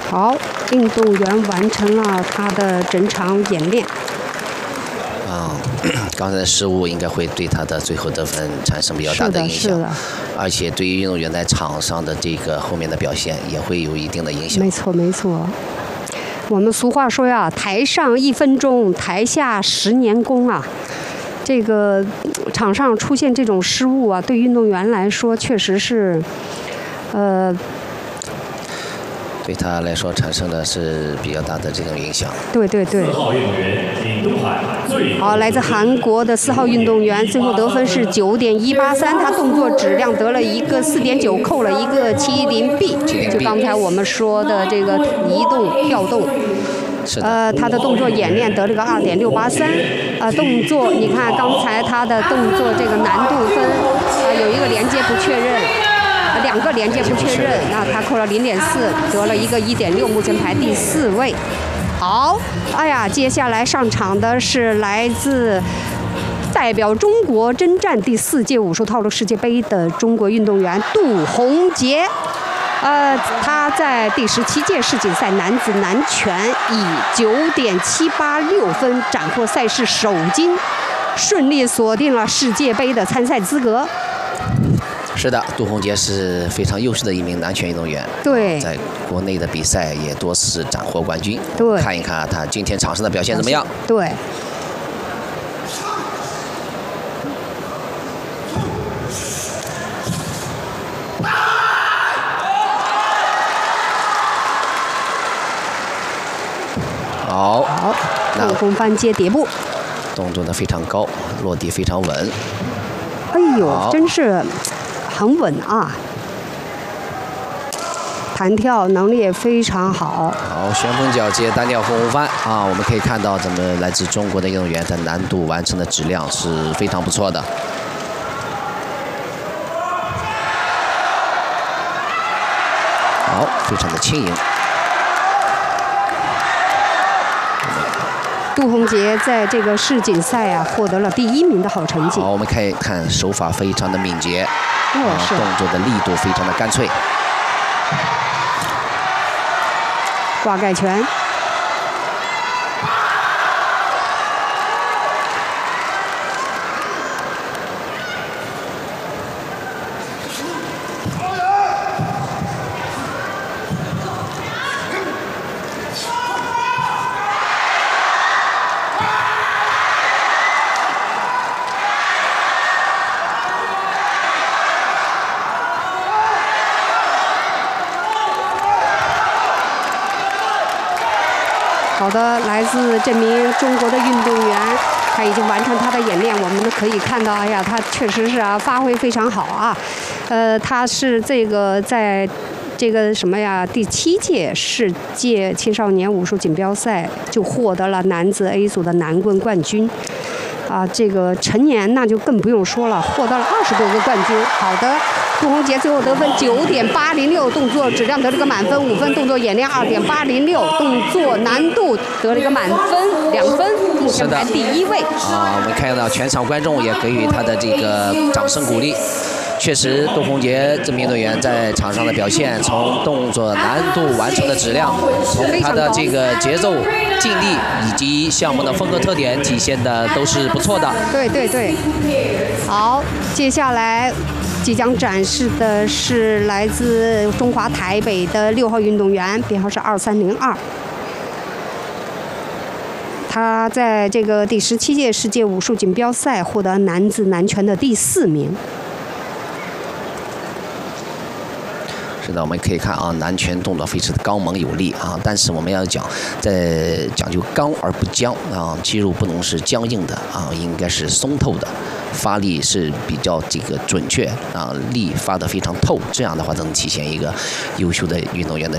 好，运动员完成了他的整场演练。 刚才的失误应该会对他的最后得分产生比较大的影响，而且对于运动员在场上的这个后面的表现也会有一定的影响。 没错，没错。我们俗话说呀，台上1分钟，台下10年功啊。这个场上出现这种失误啊，对运动员来说确实是， 对他来说产生的是比较大的这种影响。 对对对。 4号运动员李东海， 好，来自韩国的4号运动员，最后得分是9.183，他动作质量得了一个4.9，扣了一个70B，就刚才我们说的这个移动跳动。他的动作演练得了个2.683，动作你看刚才他的动作这个难度分，有一个连接不确认，2个连接不确认，那他扣了0.4，得了一个1.6，目前排第4位。好，哎呀，接下来上场的是来自代表中国征战第4届武术套路世界杯的中国运动员杜洪杰。他在第17届世锦赛男子南拳以9.786分斩获赛事首金，顺利锁定了世界杯的参赛资格。 是的，杜洪杰是非常优秀的一名南拳运动员， 对， 在国内的比赛也多次斩获冠军。 对， 看一看他今天场上的表现怎么样？ 对。 好， 后空翻接叠步， 动作呢非常高，落地非常稳。 哎呦，真是很稳啊！弹跳能力也非常好。 好，旋风脚接单跳后空翻啊！我们可以看到，咱们来自中国的运动员的难度完成的质量是非常不错的。好，非常的轻盈。 杜洪杰在这个世锦赛啊获得了第1名的好成绩。 好，我们可以看手法非常的敏捷， 是动作的力度非常的干脆。 挂盖拳。好的，来自这名中国的运动员，他已经完成他的演练。我们可以看到，哎呀，他确实是发挥非常好啊。他是这个在这个什么呀，第7届世界青少年武术锦标赛就获得了男子 A 组的男棍冠军。这个成年那就更不用说了，获得了20多个冠军。好的，杜洪杰最后得分9.806，动作质量得了个满分5分，动作演练2.806，动作难度得了一个满分2分，目前排第1位。 我们看到全场观众也给予他的这个掌声鼓励。确实，杜洪杰这名运动员在场上的表现，从动作难度完成的质量，从他的这个节奏、劲力以及项目的风格特点体现的都是不错的。 对对对。好，接下来即将展示的是来自中华台北的6号运动员，编号是2302。他在这个第17届世界武术锦标赛获得男子南拳的第4名。 是的，我们可以看啊，南拳动作非常的刚猛有力啊，但是我们要讲究刚而不僵啊，肌肉不能是僵硬的啊，应该是松透的，发力是比较这个准确啊，力发得非常透，这样的话能体现一个优秀的运动员的